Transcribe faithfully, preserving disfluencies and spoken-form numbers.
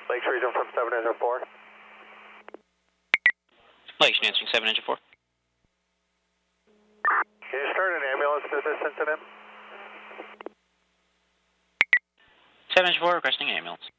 Lakes Region from seven Engine four. Lakes answering seven Engine four. Can you start an ambulance to this incident? seven Engine four requesting ambulance.